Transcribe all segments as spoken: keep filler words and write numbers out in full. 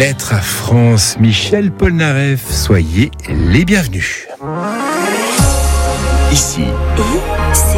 Lettre à France, Michel Polnareff, soyez les bienvenus. Ici, I C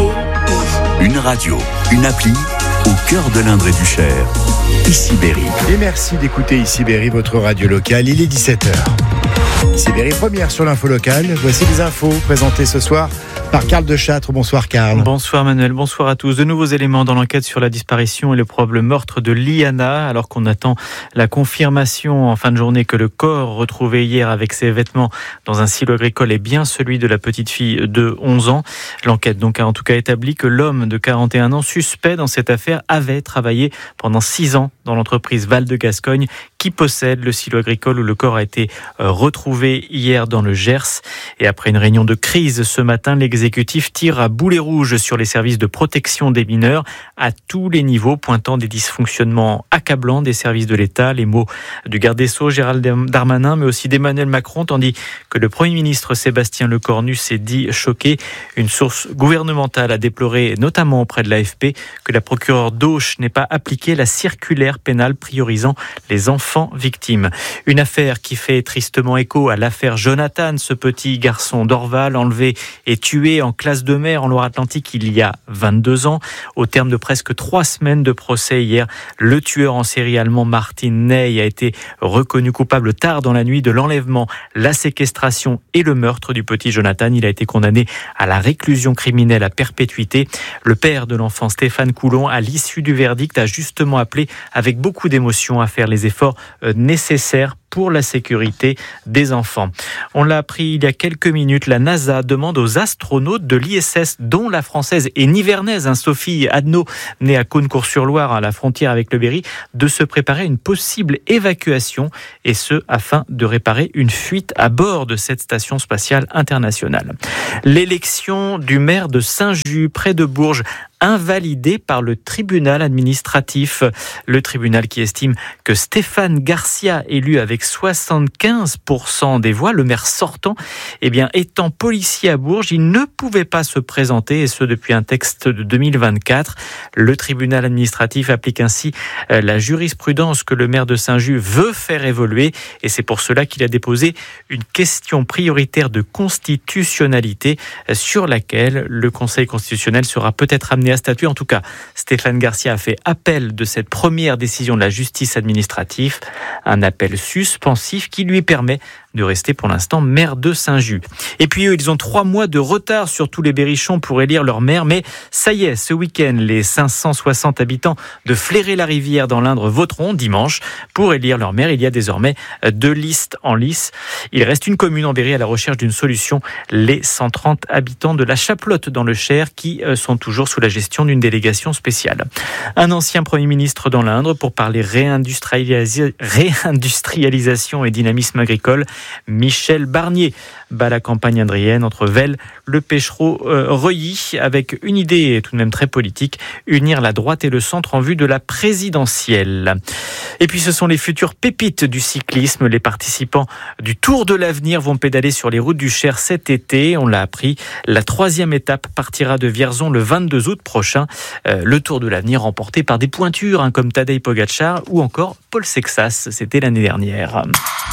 I. Une radio, une appli au cœur de l'Indre et du Cher. Ici Berry. Et merci d'écouter Ici Berry, votre radio locale. Il est dix-sept heures. Ici Berry, première sur l'info locale. Voici les infos présentées ce soir par Karl de Châtre. Bonsoir Karl. Bonsoir Manuel, bonsoir à tous. De nouveaux éléments dans l'enquête sur la disparition et le probable meurtre de Liana, alors qu'on attend la confirmation en fin de journée que le corps retrouvé hier avec ses vêtements dans un silo agricole est bien celui de la petite fille de onze ans. L'enquête donc a en tout cas établi que l'homme de quarante et un ans suspect dans cette affaire avait travaillé pendant six ans dans l'entreprise Val de Gascogne qui possède le silo agricole où le corps a été retrouvé hier dans le Gers. Et après une réunion de crise ce matin, l'exécutif tire à boulet rouge sur les services de protection des mineurs à tous les niveaux, pointant des dysfonctionnements accablants des services de l'État. Les mots du garde des Sceaux Gérald Darmanin, mais aussi d'Emmanuel Macron, tandis que le Premier ministre Sébastien Lecornu s'est dit choqué. Une source gouvernementale a déploré, notamment auprès de l'A F P, que la procureure d'Auch n'ait pas appliqué la circulaire pénale priorisant les enfants victimes. Une affaire qui fait tristement écho à l'affaire Jonathan, ce petit garçon d'Orval enlevé et tué en classe de mer en Loire-Atlantique il y a vingt-deux ans. Au terme de presque trois semaines de procès hier, le tueur en série allemand Martin Ney a été reconnu coupable tard dans la nuit de l'enlèvement, la séquestration et le meurtre du petit Jonathan. Il a été condamné à la réclusion criminelle à perpétuité. Le père de l'enfant, Stéphane Coulon, à l'issue du verdict, a justement appelé avec beaucoup d'émotion à faire les efforts nécessaires pour la sécurité des enfants. On l'a appris il y a quelques minutes, la NASA demande aux astronautes de l'I S S, dont la française et nivernaise, hein, Sophie Adno, née à Caunes-Cours-sur-Loire, à la frontière avec le Berry, de se préparer à une possible évacuation, et ce, afin de réparer une fuite à bord de cette station spatiale internationale. L'élection du maire de Saint-Just, près de Bourges, invalidé par le tribunal administratif. Le tribunal qui estime que Stéphane Garcia, élu avec soixante-quinze pour cent des voix, le maire sortant, eh bien, étant policier à Bourges, il ne pouvait pas se présenter, et ce depuis un texte de deux mille vingt-quatre. Le tribunal administratif applique ainsi la jurisprudence que le maire de Saint-Just veut faire évoluer, et c'est pour cela qu'il a déposé une question prioritaire de constitutionnalité sur laquelle le Conseil constitutionnel sera peut-être amené à statuer. En tout cas, Stéphane Garcia a fait appel de cette première décision de la justice administrative, un appel suspensif qui lui permet de rester pour l'instant maire de Saint-Just. Et puis eux, ils ont trois mois de retard sur tous les berrichons pour élire leur maire, mais ça y est, ce week-end, les cinq cent soixante habitants de Fléré-la-Rivière dans l'Indre voteront dimanche pour élire leur maire. Il y a désormais deux listes en lice. Il reste une commune en Berry à la recherche d'une solution, les cent trente habitants de la Chaplotte dans le Cher qui sont toujours sous la gestion d'une délégation spéciale. Un ancien Premier ministre dans l'Indre pour parler réindustrialisa- réindustrialisation et dynamisme agricole. Michel Barnier bat la campagne indrienne entre Vesle, le Pêchereau, euh, Reuilly, avec une idée tout de même très politique, unir la droite et le centre en vue de la présidentielle. Et puis ce sont les futures pépites du cyclisme. Les participants du Tour de l'Avenir vont pédaler sur les routes du Cher cet été. On l'a appris, la troisième étape partira de Vierzon le vingt-deux août prochain. Euh, le Tour de l'Avenir remporté par des pointures hein, comme Tadej Pogačar ou encore Paul Sexas. C'était l'année dernière.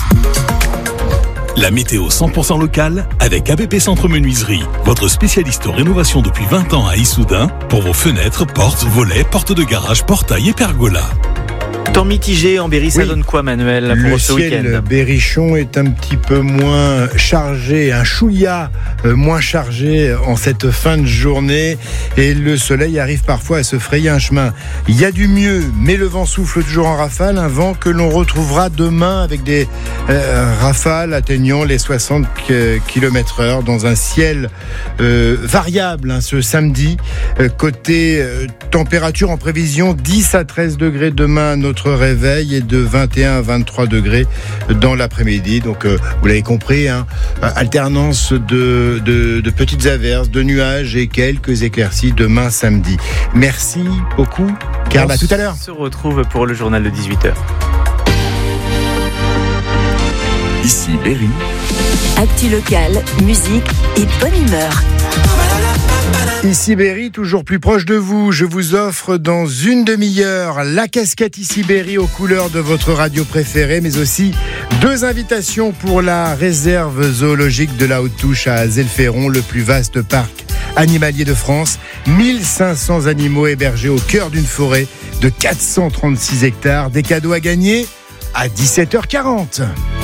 La météo cent pour cent locale avec A B P Centre Menuiserie, votre spécialiste en rénovation depuis vingt ans à Issoudun pour vos fenêtres, portes, volets, portes de garage, portails et pergolas. Temps mitigé en Berry, ça oui. Donne quoi Manuel pour le ce week-end? Le ciel berrichon est un petit peu moins chargé, un chouïa euh, moins chargé en cette fin de journée, et le soleil arrive parfois à se frayer un chemin. Il y a du mieux, mais le vent souffle toujours en rafale, un vent que l'on retrouvera demain avec des euh, rafales atteignant les soixante kilomètres heure dans un ciel euh, variable hein, ce samedi. Euh, côté euh, température en prévision, dix à treize degrés demain, notre réveil est de vingt et un à vingt-trois degrés dans l'après-midi. Donc, euh, vous l'avez compris, hein, alternance de, de, de petites averses, de nuages et quelques éclaircies demain samedi. Merci beaucoup, Karl. À tout à l'heure. On se retrouve pour le journal de dix-huit heures. Ici Berry. Actu locale, musique et bonne humeur. Ici Berry, toujours plus proche de vous, je vous offre dans une demi-heure la casquette Ici Berry aux couleurs de votre radio préférée, mais aussi deux invitations pour la réserve zoologique de la Haute-Touche à Zélferon, le plus vaste parc animalier de France. mille cinq cents animaux hébergés au cœur d'une forêt de quatre cent trente-six hectares. Des cadeaux à gagner à dix-sept heures quarante.